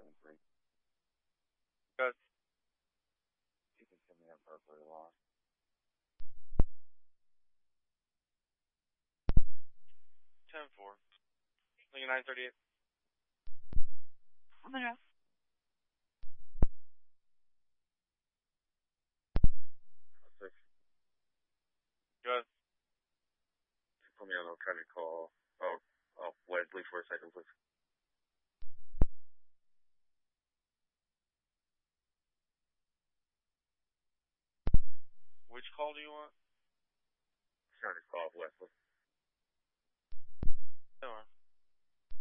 973. Good. You can send me that Berkeley loss. 10-4. Lincoln 938. Monroe. Six. Good. Put me on, I'll try to call. Wesley for a second, please. Which call do you want? Trying to call Wesley. Come on.